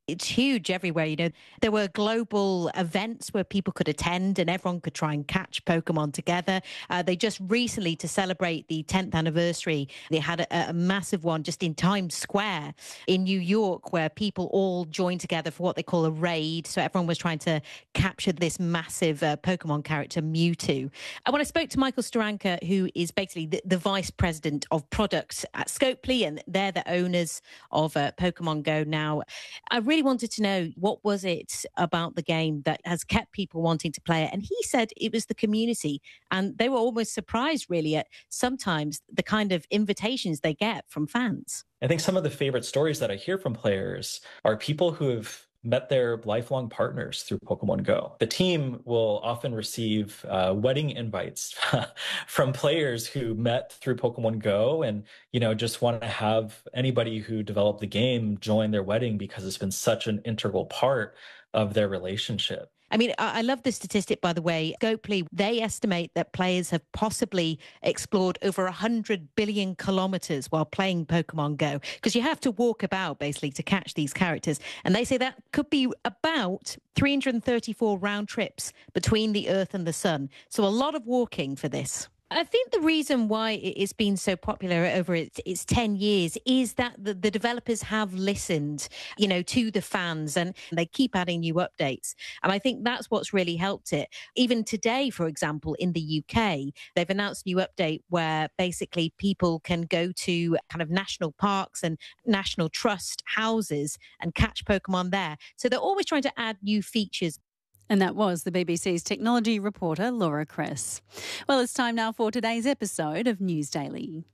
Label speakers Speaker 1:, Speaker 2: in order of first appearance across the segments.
Speaker 1: It's huge everywhere. There were global events where people could attend and everyone could try and catch Pokemon together. They just recently, to celebrate the 10th anniversary, they had a massive one just in Times Square in New York where people all joined together for what they call a raid. So everyone was trying to capture this massive Pokemon character, Mewtwo. And when I spoke to Michael Steranka, who is basically the vice president of product at Scopely, and they're the owners of Pokemon Go now, I really wanted to know, what was it about the game that has kept people wanting to play it? And he said it was the community. And they were almost surprised, really, at sometimes the kind of invitations they get from fans.
Speaker 2: I think some of the favorite stories that I hear from players are people who have met their lifelong partners through Pokemon Go. The team will often receive wedding invites from players who met through Pokemon Go and, just want to have anybody who developed the game join their wedding because it's been such an integral part of their relationship.
Speaker 1: I mean, I love the statistic, by the way. Scopely, they estimate that players have possibly explored over 100 billion kilometers while playing Pokemon Go, because you have to walk about basically to catch these characters. And they say that could be about 334 round trips between the Earth and the Sun. So a lot of walking for this. I think the reason why it's been so popular over its 10 years is that the developers have listened, to the fans, and they keep adding new updates. And I think that's what's really helped it. Even today, for example, in the UK, they've announced a new update where basically people can go to kind of national parks and national trust houses and catch Pokemon there. So they're always trying to add new features.
Speaker 3: And that was the BBC's technology reporter, Laura Kress. Well, it's time now for today's episode of News Daily.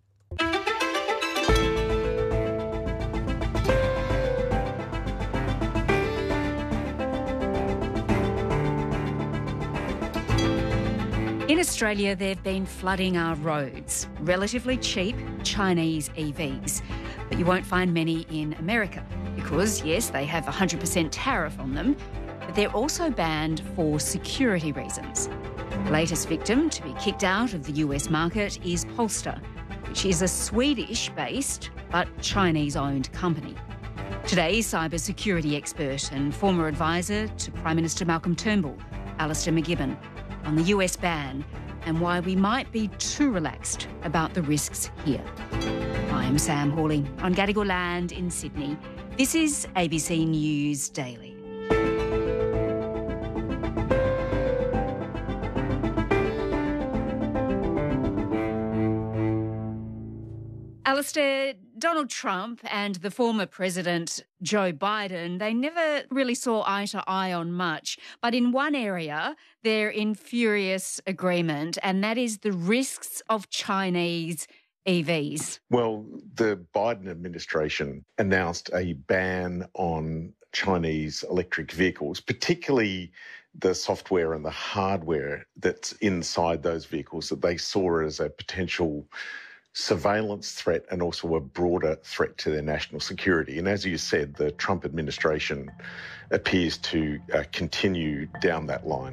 Speaker 4: In Australia, they've been flooding our roads. Relatively cheap Chinese EVs. But you won't find many in America because, yes, they have a 100% tariff on them, but they're also banned for security reasons. The latest victim to be kicked out of the US market is Polestar, which is a Swedish-based but Chinese-owned company. Today's cybersecurity expert and former advisor to Prime Minister Malcolm Turnbull, Alistair McGibbon, on the US ban and why we might be too relaxed about the risks here. I'm Sam Hawley on Gadigal land in Sydney. This is ABC News Daily. Alistair, Donald Trump and the former President Joe Biden, they never really saw eye to eye on much. But in one area, they're in furious agreement, and that is the risks of Chinese EVs.
Speaker 5: Well, the Biden administration announced a ban on Chinese electric vehicles, particularly the software and the hardware that's inside those vehicles that they saw as a potential surveillance threat and also a broader threat to their national security. And as you said, the Trump administration appears to continue down that line.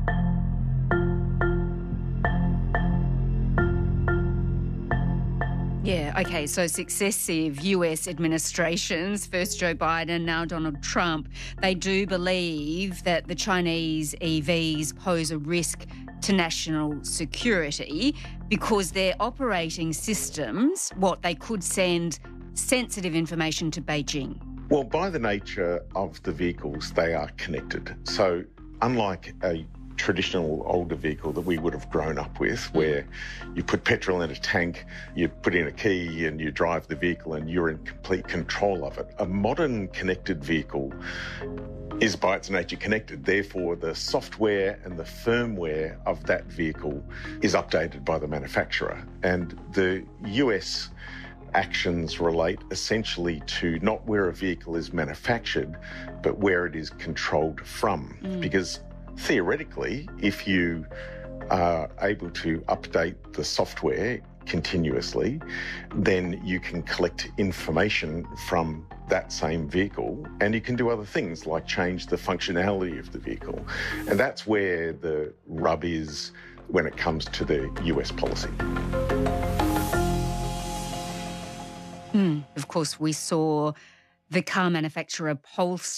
Speaker 4: Yeah, OK, so successive US administrations, first Joe Biden, now Donald Trump, they do believe that the Chinese EVs pose a risk to national security because their operating systems, they could send sensitive information to Beijing.
Speaker 5: Well, by the nature of the vehicles, they are connected. So unlike a traditional older vehicle that we would have grown up with, where you put petrol in a tank, you put in a key and you drive the vehicle and you're in complete control of it, a modern connected vehicle is by its nature connected. Therefore, the software and the firmware of that vehicle is updated by the manufacturer. And the US actions relate essentially to not where a vehicle is manufactured, but where it is controlled from. Because theoretically, if you are able to update the software continuously, then you can collect information from that same vehicle and you can do other things like change the functionality of the vehicle. And that's where the rub is when it comes to the US policy.
Speaker 4: Of course, we saw the car manufacturer Polestar